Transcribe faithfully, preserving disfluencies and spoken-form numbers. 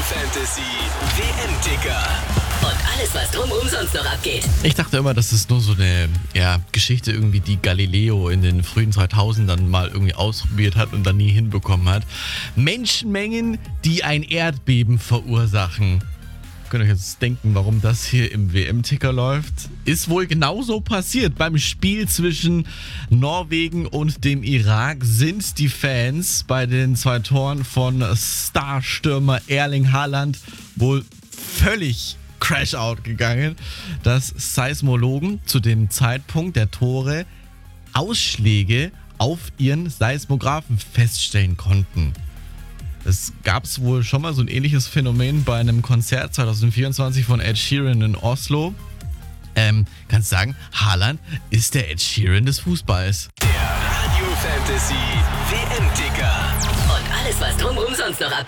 Fantasy W M-Ticker. Und alles, was drumherum sonst noch abgeht. Ich dachte immer, das ist nur so eine ja, Geschichte irgendwie, die Galileo in den frühen zweitausendern mal irgendwie ausprobiert hat und dann nie hinbekommen hat. Menschenmengen, die ein Erdbeben verursachen. Könnt ihr euch jetzt denken, warum das hier im W M-Ticker läuft? Ist wohl genauso passiert. Beim Spiel zwischen Norwegen und dem Irak sind die Fans bei den zwei Toren von Starstürmer Erling Haaland wohl völlig Crash-out gegangen, dass Seismologen zu dem Zeitpunkt der Tore Ausschläge auf ihren Seismographen feststellen konnten. Es gab es wohl schon mal so ein ähnliches Phänomen bei einem Konzert zwanzig vierundzwanzig von Ed Sheeran in Oslo. Ähm, kannst du sagen, Haaland ist der Ed Sheeran des Fußballs. Der Radio Fantasy W M-Ticker. Und alles, was drumherum sonst noch abgeht.